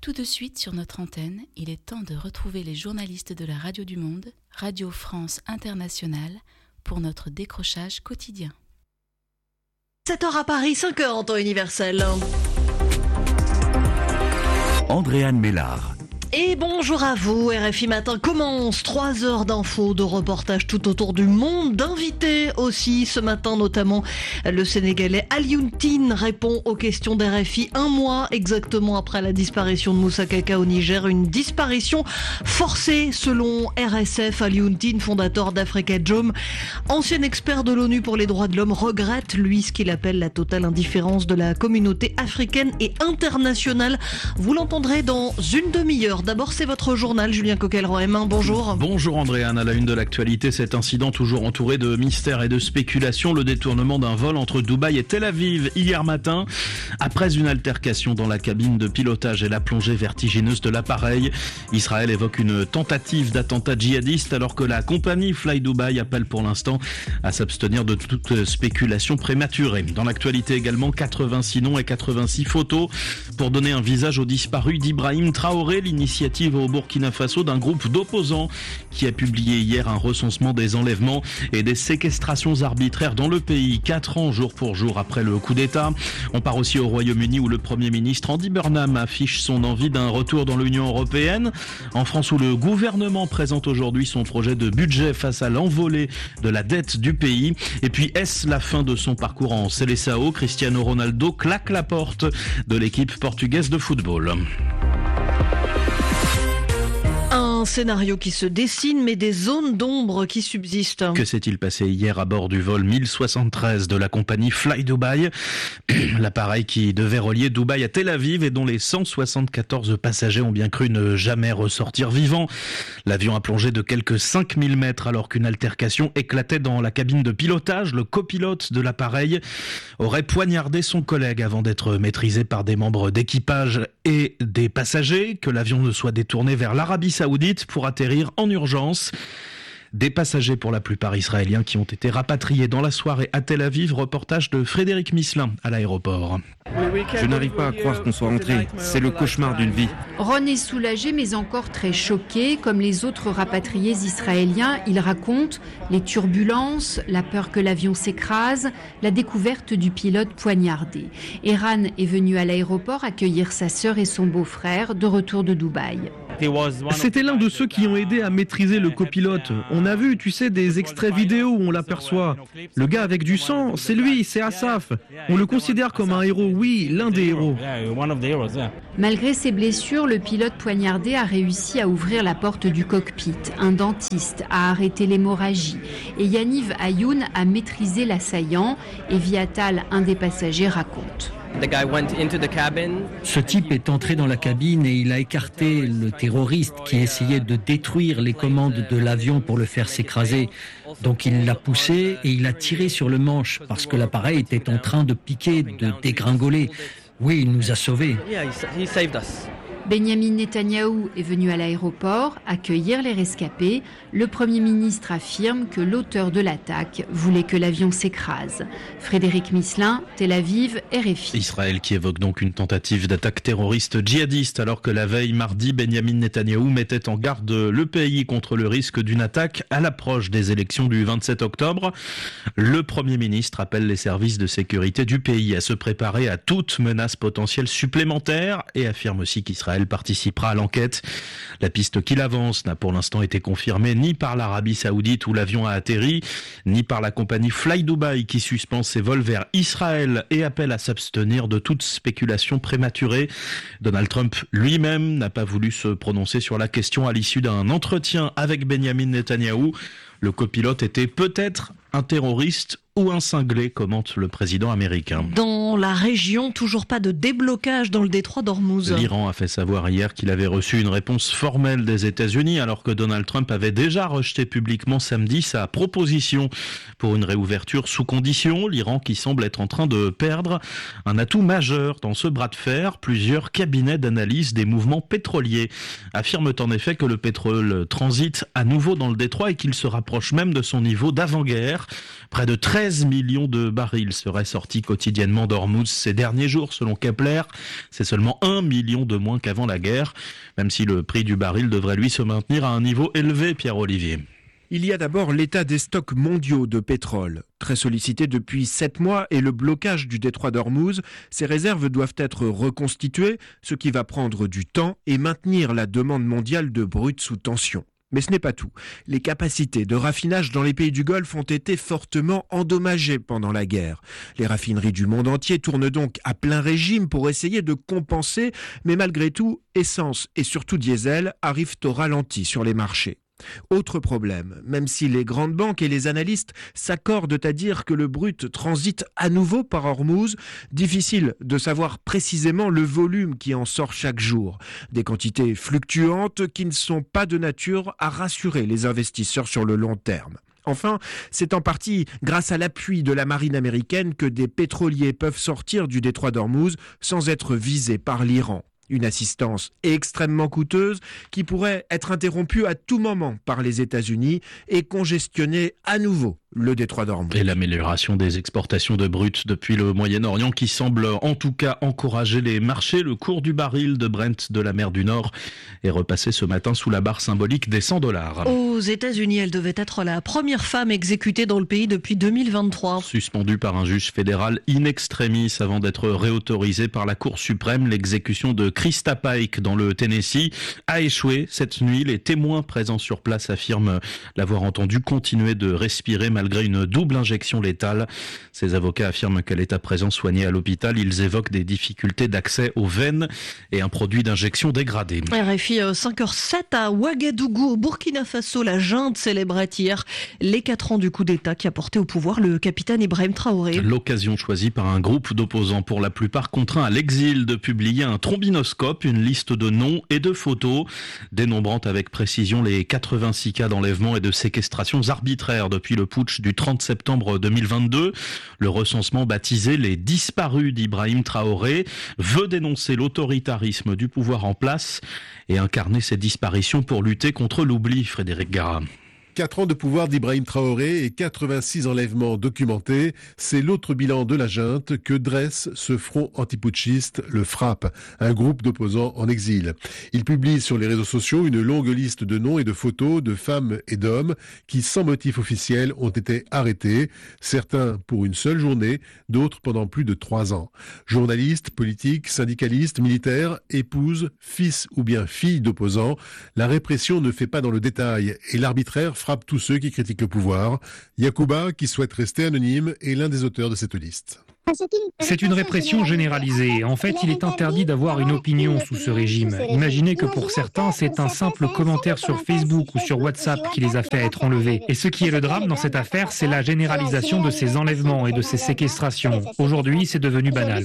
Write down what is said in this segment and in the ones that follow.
Tout de suite sur notre antenne, il est temps de retrouver les journalistes de la Radio du Monde, Radio France Internationale, pour notre décrochage quotidien. 7h à Paris, 5h en temps universel. Andréane Mélard. Et bonjour à vous, RFI Matin commence 3 heures d'infos, de reportages tout autour du monde, d'invités aussi ce matin, notamment le Sénégalais Alioune Tine répond aux questions d'RFI 1 mois exactement après la disparition de Moussa Kaka au Niger, une disparition forcée selon RSF. Alioune Tine, fondateur d'Africa Jom, ancien expert de l'ONU pour les droits de l'homme, regrette lui ce qu'il appelle la totale indifférence de la communauté africaine et internationale. Vous l'entendrez dans une demi-heure. D'abord, c'est votre journal, Julien Coquel-Roemin. Bonjour. Bonjour Andréane. À la une de l'actualité, cet incident toujours entouré de mystères et de spéculations. Le détournement d'un vol entre Dubaï et Tel Aviv hier matin. Après une altercation dans la cabine de pilotage et la plongée vertigineuse de l'appareil, Israël évoque une tentative d'attentat djihadiste alors que la compagnie Fly Dubai appelle pour l'instant à s'abstenir de toute spéculation prématurée. Dans l'actualité également, 86 noms et 86 photos pour donner un visage aux disparus d'Ibrahim Traoré, l'initiative au Burkina Faso d'un groupe d'opposants qui a publié hier un recensement des enlèvements et des séquestrations arbitraires dans le pays, 4 ans jour pour jour après le coup d'État. On part aussi au Royaume-Uni où le Premier ministre Andy Burnham affiche son envie d'un retour dans l'Union européenne. En France où le gouvernement présente aujourd'hui son projet de budget face à l'envolée de la dette du pays. Et puis est-ce la fin de son parcours en Seleção? Cristiano Ronaldo claque la porte de l'équipe portugaise de football. Un scénario qui se dessine, mais des zones d'ombre qui subsistent. Que s'est-il passé hier à bord du vol 1073 de la compagnie Fly Dubai? L'appareil qui devait relier Dubaï à Tel Aviv et dont les 174 passagers ont bien cru ne jamais ressortir vivants. L'avion a plongé de quelques 5000 mètres alors qu'une altercation éclatait dans la cabine de pilotage. Le copilote de l'appareil aurait poignardé son collègue avant d'être maîtrisé par des membres d'équipage et des passagers. Que l'avion ne soit détourné vers l'Arabie Saoudite pour atterrir en urgence. Des passagers pour la plupart israéliens qui ont été rapatriés dans la soirée à Tel Aviv. Reportage de Frédéric Misselin à l'aéroport. Je n'arrive pas à croire qu'on soit rentré. C'est le cauchemar d'une vie. Ron est soulagé mais encore très choqué. Comme les autres rapatriés israéliens, il raconte les turbulences, la peur que l'avion s'écrase, la découverte du pilote poignardé. Eran est venu à l'aéroport accueillir sa sœur et son beau-frère de retour de Dubaï. C'était l'un de ceux qui ont aidé à maîtriser le copilote. On a vu, tu sais, des extraits vidéo où on l'aperçoit. Le gars avec du sang, c'est lui, c'est Asaf. On le considère comme un héros, oui, l'un des héros. Malgré ses blessures, le pilote poignardé a réussi à ouvrir la porte du cockpit. Un dentiste a arrêté l'hémorragie. Et Yaniv Ayoun a maîtrisé l'assaillant. Et Viatal, un des passagers, raconte. Ce type est entré dans la cabine et il a écarté le terroriste qui essayait de détruire les commandes de l'avion pour le faire s'écraser. Donc il l'a poussé et il a tiré sur le manche parce que l'appareil était en train de piquer, de dégringoler. Oui, il nous a sauvés. Benyamin Netanyahou est venu à l'aéroport accueillir les rescapés. Le Premier ministre affirme que l'auteur de l'attaque voulait que l'avion s'écrase. Frédéric Misselin, Tel Aviv, RFI. Israël qui évoque donc une tentative d'attaque terroriste djihadiste alors que la veille mardi, Benyamin Netanyahou mettait en garde le pays contre le risque d'une attaque à l'approche des élections du 27 octobre. Le Premier ministre appelle les services de sécurité du pays à se préparer à toute menace potentielle supplémentaire et affirme aussi qu'Israël participera à l'enquête. La piste qu'il avance n'a pour l'instant été confirmée ni par l'Arabie Saoudite où l'avion a atterri, ni par la compagnie Fly Dubai qui suspend ses vols vers Israël et appelle à s'abstenir de toute spéculation prématurée. Donald Trump lui-même n'a pas voulu se prononcer sur la question à l'issue d'un entretien avec Benyamin Netanyahou. Le copilote était peut-être un terroriste ou un cinglé, commente le président américain. Dans la région, toujours pas de déblocage dans le détroit d'Ormuz. L'Iran a fait savoir hier qu'il avait reçu une réponse formelle des États-Unis alors que Donald Trump avait déjà rejeté publiquement samedi sa proposition pour une réouverture sous condition. L'Iran qui semble être en train de perdre un atout majeur dans ce bras de fer. Plusieurs cabinets d'analyse des mouvements pétroliers affirment en effet que le pétrole transite à nouveau dans le détroit et qu'il se rapproche même de son niveau d'avant-guerre. Près de 13 13 millions de barils seraient sortis quotidiennement d'Ormuz ces derniers jours, selon Kepler. C'est seulement 1 million de moins qu'avant la guerre, même si le prix du baril devrait lui se maintenir à un niveau élevé, Pierre-Olivier. Il y a d'abord l'état des stocks mondiaux de pétrole. Très sollicité depuis 7 mois et le blocage du détroit d'Ormuz, ces réserves doivent être reconstituées, ce qui va prendre du temps et maintenir la demande mondiale de brut sous tension. Mais ce n'est pas tout. Les capacités de raffinage dans les pays du Golfe ont été fortement endommagées pendant la guerre. Les raffineries du monde entier tournent donc à plein régime pour essayer de compenser, mais malgré tout, essence et surtout diesel arrivent au ralenti sur les marchés. Autre problème, même si les grandes banques et les analystes s'accordent à dire que le brut transite à nouveau par Ormuz, difficile de savoir précisément le volume qui en sort chaque jour. Des quantités fluctuantes qui ne sont pas de nature à rassurer les investisseurs sur le long terme. Enfin, c'est en partie grâce à l'appui de la marine américaine que des pétroliers peuvent sortir du détroit d'Ormuz sans être visés par l'Iran. Une assistance extrêmement coûteuse qui pourrait être interrompue à tout moment par les États-Unis et congestionner à nouveau le détroit d'Ormuz. Et l'amélioration des exportations de brut depuis le Moyen-Orient qui semble en tout cas encourager les marchés. Le cours du baril de Brent de la mer du Nord est repassé ce matin sous la barre symbolique des $100. Aux États-Unis, elle devait être la première femme exécutée dans le pays depuis 2023. Suspendue par un juge fédéral in extremis avant d'être réautorisée par la Cour suprême, l'exécution de Krista Pike dans le Tennessee a échoué cette nuit. Les témoins présents sur place affirment l'avoir entendue continuer de respirer malgré une double injection létale. Ses avocats affirment qu'elle est à présent soignée à l'hôpital. Ils évoquent des difficultés d'accès aux veines et un produit d'injection dégradé. RFI 5h07 à Ouagadougou, au Burkina Faso. La junte célébrait hier les 4 ans du coup d'État qui a porté au pouvoir le capitaine Ibrahim Traoré. L'occasion choisie par un groupe d'opposants, pour la plupart contraints à l'exil, de publier un trombinoscope, une liste de noms et de photos, dénombrant avec précision les 86 cas d'enlèvement et de séquestrations arbitraires depuis le putsch du 30 septembre 2022. Le recensement baptisé les disparus d'Ibrahim Traoré veut dénoncer l'autoritarisme du pouvoir en place et incarner ces disparitions pour lutter contre l'oubli. Frédéric Gara. 4 ans de pouvoir d'Ibrahim Traoré et 86 enlèvements documentés, c'est l'autre bilan de la junte que dresse ce front antiputschiste, le FRAPP, un groupe d'opposants en exil. Il publie sur les réseaux sociaux une longue liste de noms et de photos de femmes et d'hommes qui, sans motif officiel, ont été arrêtés, certains pour une seule journée, d'autres pendant plus de 3 ans. Journalistes, politiques, syndicalistes, militaires, épouses, fils ou bien filles d'opposants, la répression ne fait pas dans le détail et l'arbitraire frappe tous ceux qui critiquent le pouvoir. Yacouba, qui souhaite rester anonyme, est l'un des auteurs de cette liste. C'est une répression généralisée. En fait, il est interdit d'avoir une opinion sous ce régime. Imaginez que pour certains, c'est un simple commentaire sur Facebook ou sur WhatsApp qui les a fait être enlevés. Et ce qui est le drame dans cette affaire, c'est la généralisation de ces enlèvements et de ces séquestrations. Aujourd'hui, c'est devenu banal.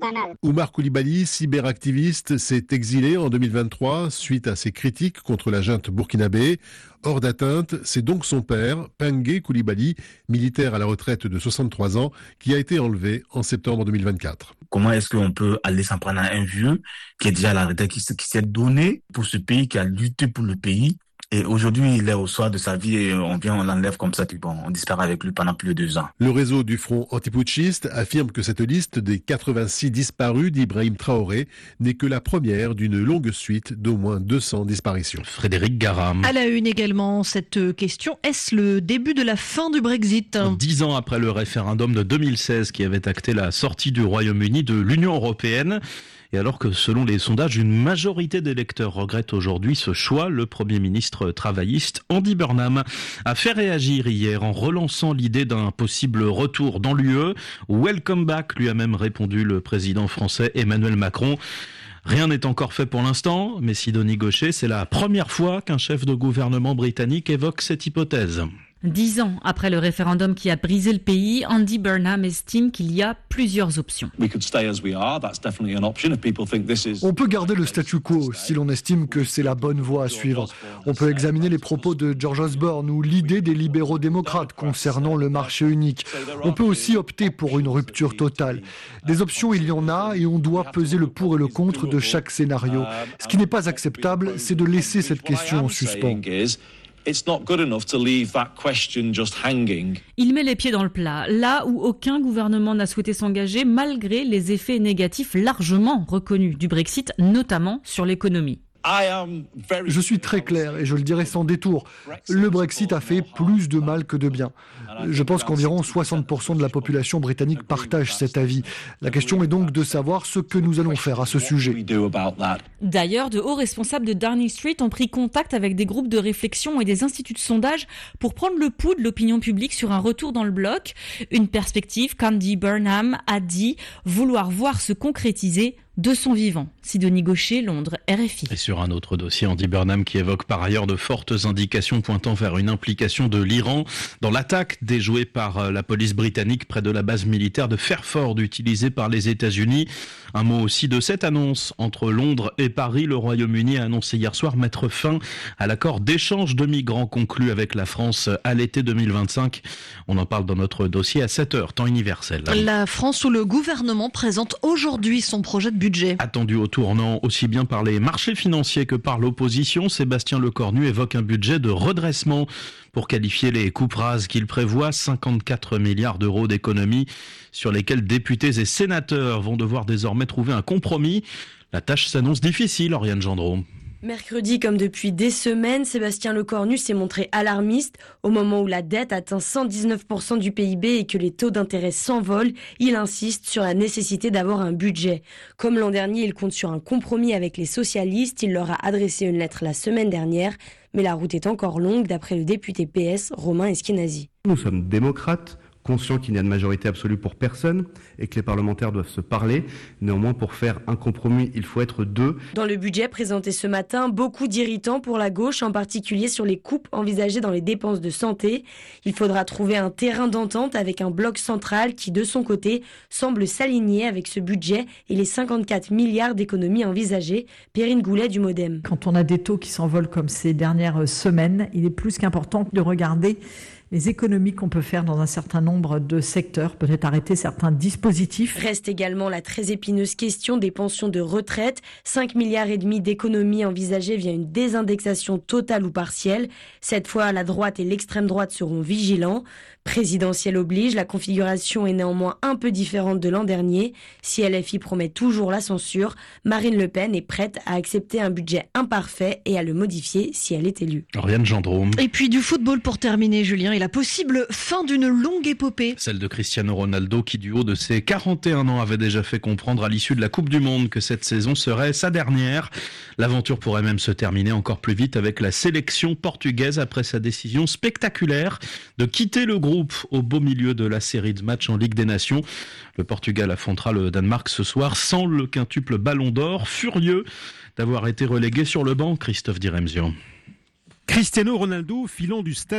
Oumar Coulibaly, cyberactiviste, s'est exilé en 2023 suite à ses critiques contre la junte burkinabé. Hors d'atteinte, c'est donc son père, Pengue Coulibaly, militaire à la retraite de 63 ans, qui a été enlevé en septembre 2024. Comment est-ce qu'on peut aller s'en prendre à un vieux qui est déjà à la retraite, qui s'est donné pour ce pays, qui a lutté pour le pays? Et aujourd'hui, il est au soir de sa vie et on l'enlève comme ça, puis bon, on disparaît avec lui pendant plus de 2 ans. Le réseau du Front antiputschiste affirme que cette liste des 86 disparus d'Ibrahim Traoré n'est que la première d'une longue suite d'au moins 200 disparitions. Frédéric Garam. À la une également, cette question, est-ce le début de la fin du Brexit ? 10 ans après le référendum de 2016 qui avait acté la sortie du Royaume-Uni de l'Union européenne, et alors que selon les sondages, une majorité d'électeurs regrettent aujourd'hui ce choix, le Premier ministre travailliste Andy Burnham a fait réagir hier en relançant l'idée d'un possible retour dans l'UE. Welcome back, lui a même répondu le président français Emmanuel Macron. Rien n'est encore fait pour l'instant, mais Sidonie Gaucher, c'est la première fois qu'un chef de gouvernement britannique évoque cette hypothèse. 10 ans après le référendum qui a brisé le pays, Andy Burnham estime qu'il y a plusieurs options. On peut garder le statu quo si l'on estime que c'est la bonne voie à suivre. On peut examiner les propos de George Osborne ou l'idée des libéraux démocrates concernant le marché unique. On peut aussi opter pour une rupture totale. Des options, il y en a et on doit peser le pour et le contre de chaque scénario. Ce qui n'est pas acceptable, c'est de laisser cette question en suspens. Il met les pieds dans le plat, là où aucun gouvernement n'a souhaité s'engager malgré les effets négatifs largement reconnus du Brexit, notamment sur l'économie. Je suis très clair et je le dirai sans détour. Le Brexit a fait plus de mal que de bien. Je pense qu'environ 60% de la population britannique partage cet avis. La question est donc de savoir ce que nous allons faire à ce sujet. D'ailleurs, de hauts responsables de Downing Street ont pris contact avec des groupes de réflexion et des instituts de sondage pour prendre le pouls de l'opinion publique sur un retour dans le bloc. Une perspective qu'Andy Burnham a dit vouloir voir se concrétiser de son vivant. Sidonie Gaucher, Londres, RFI. Et sur un autre dossier, Andy Burnham qui évoque par ailleurs de fortes indications pointant vers une implication de l'Iran dans l'attaque déjouée par la police britannique près de la base militaire de Fairford utilisée par les États-Unis. Un mot aussi de cette annonce. Entre Londres et Paris, le Royaume-Uni a annoncé hier soir mettre fin à l'accord d'échange de migrants conclu avec la France à l'été 2025. On en parle dans notre dossier à 7h, temps universel. La France où le gouvernement présente aujourd'hui son projet de budget. Attendu au tournant aussi bien par les marchés financiers que par l'opposition, Sébastien Lecornu évoque un budget de redressement pour qualifier les coupes rases qu'il prévoit, 54 milliards d'euros d'économies sur lesquels députés et sénateurs vont devoir désormais trouver un compromis. La tâche s'annonce difficile, Oriane Gendreau. Mercredi, comme depuis des semaines, Sébastien Lecornu s'est montré alarmiste. Au moment où la dette atteint 119% du PIB et que les taux d'intérêt s'envolent, il insiste sur la nécessité d'avoir un budget. Comme l'an dernier, il compte sur un compromis avec les socialistes. Il leur a adressé une lettre la semaine dernière. Mais la route est encore longue, d'après le député PS, Romain Eskenazi. Nous sommes démocrates, conscients qu'il n'y a de majorité absolue pour personne et que les parlementaires doivent se parler. Néanmoins, pour faire un compromis, il faut être deux. Dans le budget présenté ce matin, beaucoup d'irritants pour la gauche, en particulier sur les coupes envisagées dans les dépenses de santé. Il faudra trouver un terrain d'entente avec un bloc central qui, de son côté, semble s'aligner avec ce budget et les 54 milliards d'économies envisagées. Perrine Goulet du Modem. Quand on a des taux qui s'envolent comme ces dernières semaines, il est plus qu'important de regarder les économies qu'on peut faire dans un certain nombre de secteurs, peut-être arrêter certains dispositifs. Reste également la très épineuse question des pensions de retraite. 5,5 milliards d'économies envisagées via une désindexation totale ou partielle. Cette fois, la droite et l'extrême droite seront vigilants. Présidentielle oblige, la configuration est néanmoins un peu différente de l'an dernier. Si LFI promet toujours la censure, Marine Le Pen est prête à accepter un budget imparfait et à le modifier si elle est élue. Oriane Gendreau. Et puis du football pour terminer, Julien, et la possible fin d'une longue épopée. Celle de Cristiano Ronaldo qui, du haut de ses 41 ans, avait déjà fait comprendre à l'issue de la Coupe du Monde que cette saison serait sa dernière. L'aventure pourrait même se terminer encore plus vite avec la sélection portugaise après sa décision spectaculaire de quitter le groupe au beau milieu de la série de matchs en Ligue des Nations. Le Portugal affrontera le Danemark ce soir sans le quintuple Ballon d'Or, furieux d'avoir été relégué sur le banc. Christophe Diremzian. Cristiano Ronaldo filant du stade